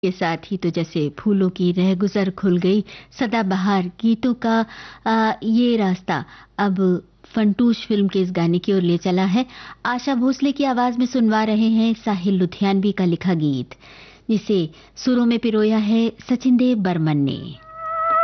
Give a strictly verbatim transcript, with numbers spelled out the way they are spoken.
के साथ ही तो जैसे फूलों की रहगुजर खुल गई, सदाबहार गीतों का आ, ये रास्ता अब फंटूश फिल्म के इस गाने की ओर ले चला है। आशा भोसले की आवाज में सुनवा रहे हैं साहिल लुधियानवी का लिखा गीत, जिसे सुरों में पिरोया है सचिन देव बर्मन ने।